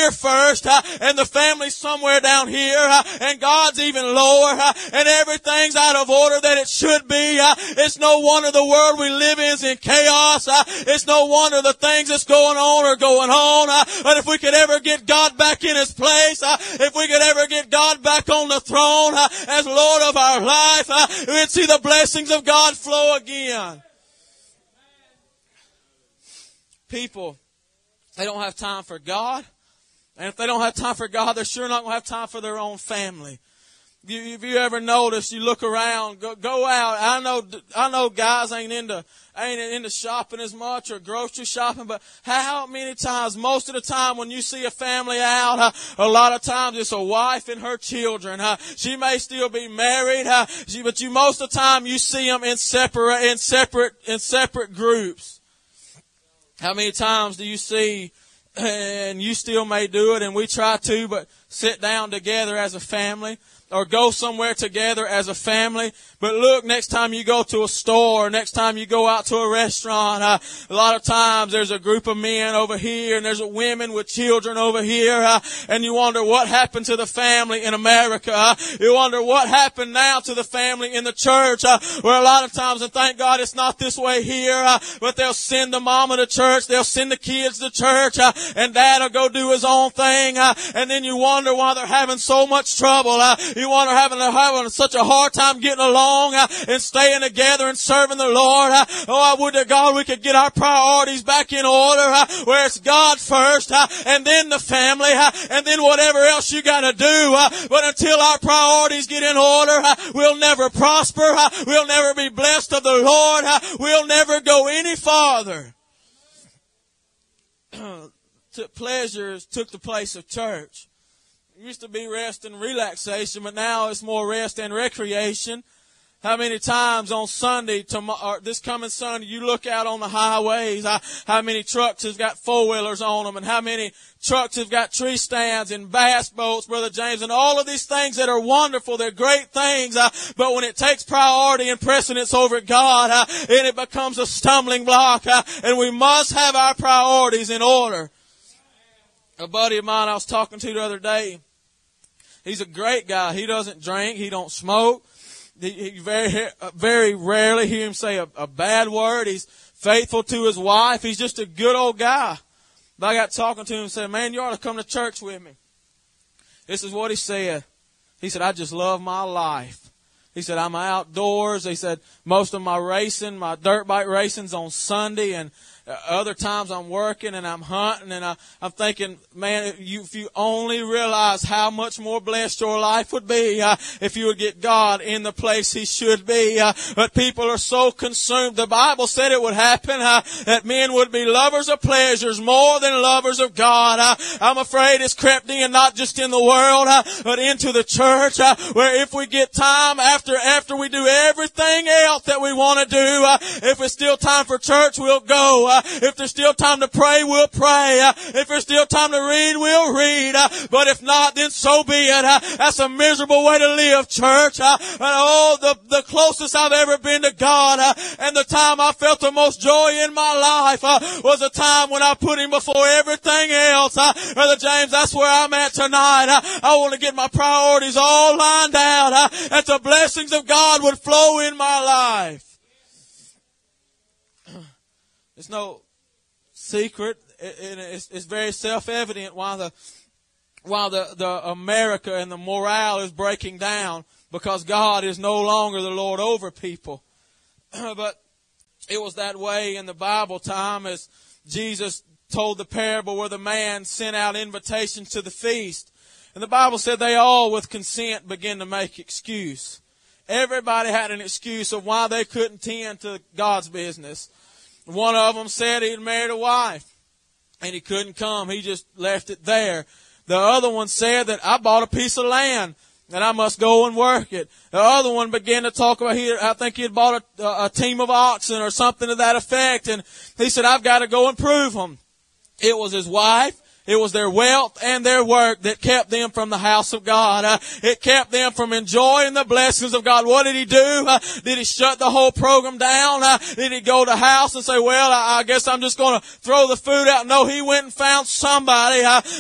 here first, and the family's somewhere down here, and God's even lower, and everything's out of order that it should be. It's no wonder the world we live in is in chaos. It's no wonder the things that's going on are going on. But if we could ever get God back in His place, if we could ever get God back on the throne as Lord of our life, we'd see the blessings of God flow again. People, they don't have time for God. And if they don't have time for God, they're sure not going to have time for their own family. If you ever notice, you look around, go out. I know guys ain't into shopping as much or grocery shopping, but how many times, most of the time when you see a family out, a lot of times it's a wife and her children. She may still be married, but most of the time you see them in separate groups. How many times do you see, and you still may do it, and we try to, but sit down together as a family, or go somewhere together as a family. But look, next time you go to a store, next time you go out to a restaurant, a lot of times there's a group of men over here and there's women with children over here, and you wonder what happened to the family in America. You wonder what happened now to the family in the church, where a lot of times, and thank God it's not this way here, but they'll send the mama to church, they'll send the kids to church, and dad will go do his own thing, and then you wonder why they're having so much trouble. You wonder having such a hard time getting along and staying together and serving the Lord. Oh, I would to God we could get our priorities back in order, where it's God first, and then the family, and then whatever else you got to do. But until our priorities get in order, we'll never prosper. We'll never be blessed of the Lord. We'll never go any farther. Pleasures took the place of church. It used to be rest and relaxation, but now it's more rest and recreation. How many times on Sunday, or this coming Sunday, you look out on the highways, how many trucks has got four-wheelers on them, and how many trucks have got tree stands and bass boats, Brother James, and all of these things that are wonderful, they're great things, but when it takes priority and precedence over God, and it becomes a stumbling block, and we must have our priorities in order. A buddy of mine I was talking to the other day, he's a great guy. He doesn't drink. He don't smoke. You very rarely hear him say a bad word. He's faithful to his wife. He's just a good old guy. But I got talking to him and said, man, you ought to come to church with me. This is what he said. He said, I just love my life. He said, I'm outdoors. He said, most of my racing, my dirt bike racing's on Sunday, and other times I'm working and I'm hunting, and I'm thinking, man, if you only realize how much more blessed your life would be if you would get God in the place He should be. But people are so consumed. The Bible said it would happen, that men would be lovers of pleasures more than lovers of God. I'm afraid it's crept in, not just in the world, but into the church, where if we get time after we do everything else that we want to do, if it's still time for church, we'll go. If there's still time to pray, we'll pray. If there's still time to read, we'll read. But if not, then so be it. That's a miserable way to live, church. The closest I've ever been to God, and the time I felt the most joy in my life, was a time when I put Him before everything else. Brother James, that's where I'm at tonight. I want to get my priorities all lined out, that the blessings of God would flow in my life. It's no secret. It's very self-evident why the America and the morale is breaking down, because God is no longer the Lord over people. But it was that way in the Bible time, as Jesus told the parable where the man sent out invitations to the feast. And the Bible said they all with consent began to make excuse. Everybody had an excuse of why they couldn't tend to God's business. One of them said he'd married a wife and he couldn't come. He just left it there. The other one said that I bought a piece of land and I must go and work it. The other one began to talk about, I think he had bought a team of oxen or something to that effect. And he said, I've got to go and prove them. It was his wife. It was their wealth and their work that kept them from the house of God. It kept them from enjoying the blessings of God. What did he do? Did he shut the whole program down? Did he go to the house and say, well, I guess I'm just going to throw the food out? No, he went and found somebody